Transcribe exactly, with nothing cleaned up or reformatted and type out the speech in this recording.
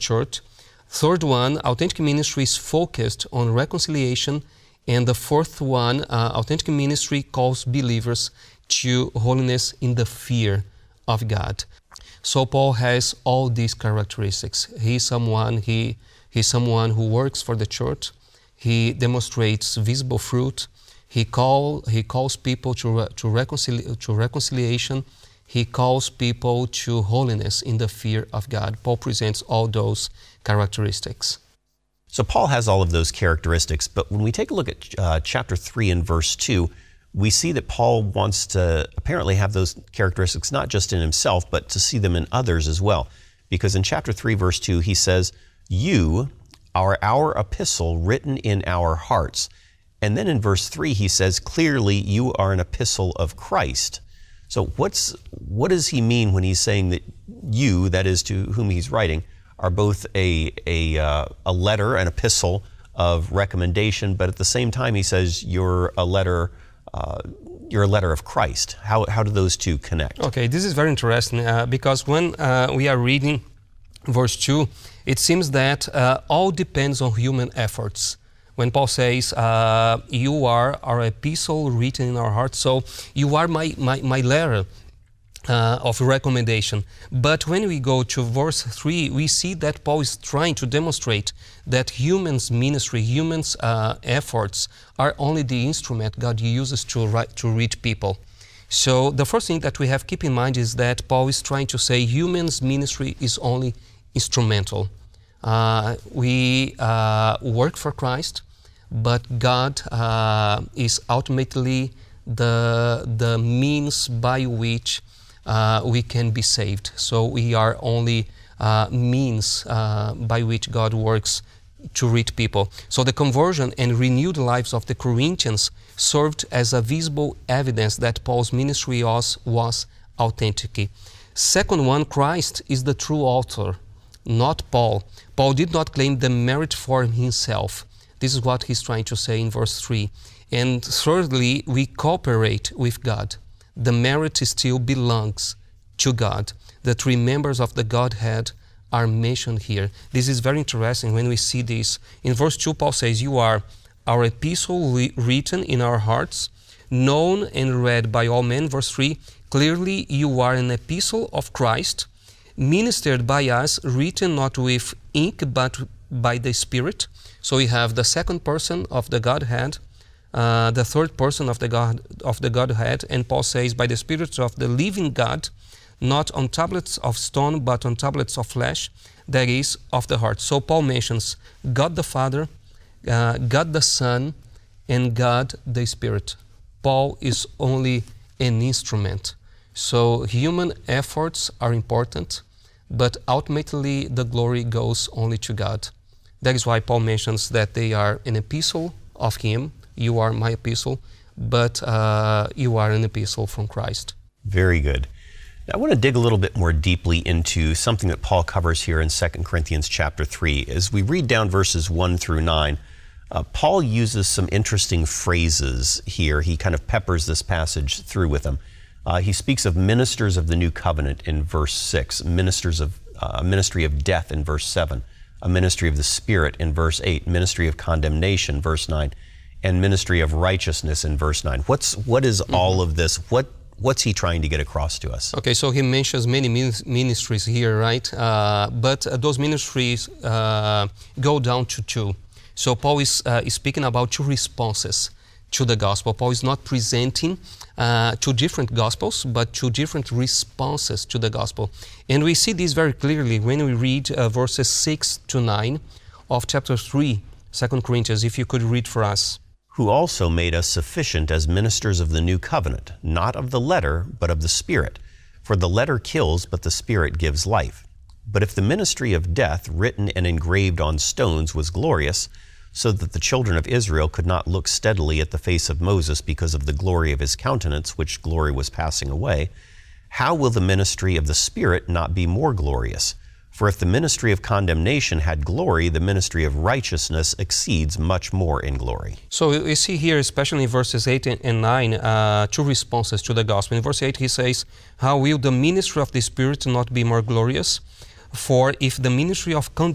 church. Third one, authentic ministry is focused on reconciliation. And the fourth one, uh, authentic ministry calls believers to holiness in the fear of God. So Paul has all these characteristics. He's someone, he, he's someone who works for the church. He demonstrates visible fruit. He, call, he calls people to, re, to, reconcili to reconciliation. He calls people to holiness in the fear of God. Paul presents all those characteristics. So Paul has all of those characteristics, but when we take a look at uh, chapter three and verse two, we see that Paul wants to apparently have those characteristics not just in himself, but to see them in others as well. Because in chapter three, verse two, he says, "You are our epistle written in our hearts." And then in verse three, he says, "Clearly you are an epistle of Christ." So what's, what does he mean when he's saying that you, that is to whom he's writing, are both a, a, uh, a letter, an epistle of recommendation, but at the same time he says you're a letter, uh, you're a letter of Christ. How, how do those two connect? Okay, this is very interesting uh, because when uh, we are reading verse two, it seems that uh, all depends on human efforts. When Paul says, uh, you are our epistle written in our hearts, so you are my, my, my letter uh, of recommendation. But when we go to verse three, we see that Paul is trying to demonstrate that humans' ministry, humans' uh, efforts are only the instrument God uses to, write, to reach people. So the first thing that we have to keep in mind is that Paul is trying to say humans' ministry is only instrumental. Uh, we uh, work for Christ, but God uh, is ultimately the, the means by which uh, we can be saved. So we are only uh, means uh, by which God works to reach people. So the conversion and renewed lives of the Corinthians served as a visible evidence that Paul's ministry was, was authentic. Second one, Christ is the true author, not Paul. Paul did not claim the merit for himself. This is what he's trying to say in verse three. And thirdly, we cooperate with God. The merit still belongs to God. The three members of the Godhead are mentioned here. This is very interesting when we see this. In verse two, Paul says, you are our epistle written in our hearts, known and read by all men. Verse three, clearly you are an epistle of Christ, ministered by us, written not with ink, but by the Spirit. So we have the second person of the Godhead, uh, the third person of the God of the Godhead, and Paul says, by the Spirit of the living God, not on tablets of stone, but on tablets of flesh, that is, of the heart. So Paul mentions God the Father, uh, God the Son, and God the Spirit. Paul is only an instrument. So human efforts are important, but ultimately the glory goes only to God. That is why Paul mentions that they are an epistle of Him. You are my epistle, but uh, you are an epistle from Christ. Very good. Now, I want to dig a little bit more deeply into something that Paul covers here in Second Corinthians chapter three. As we read down verses one through nine, uh, Paul uses some interesting phrases here. He kind of peppers this passage through with them. Uh, he speaks of ministers of the new covenant in verse six, ministers of uh, a ministry of death in verse seven, a ministry of the Spirit in verse eight, ministry of condemnation, verse nine, and ministry of righteousness in verse nine. What's, what is mm-hmm. all of this? What, what's he trying to get across to us? Okay, so he mentions many ministries here, right? Uh, but uh, those ministries uh, go down to two. So Paul is, uh, is speaking about two responses to the gospel. Paul is not presenting uh, two different gospels, but two different responses to the gospel. And we see this very clearly when we read uh, verses six to nine of chapter three, Second Corinthians, if you could read for us. Who also made us sufficient as ministers of the new covenant, not of the letter, but of the Spirit. For the letter kills, but the Spirit gives life. But if the ministry of death, written and engraved on stones, was glorious, so that the children of Israel could not look steadily at the face of Moses because of the glory of his countenance, which glory was passing away, how will the ministry of the Spirit not be more glorious? For if the ministry of condemnation had glory, the ministry of righteousness exceeds much more in glory. So we see here, especially in verses eight and nine, uh, two responses to the gospel. In verse eight he says, how will the ministry of the Spirit not be more glorious? For if the ministry of condemnation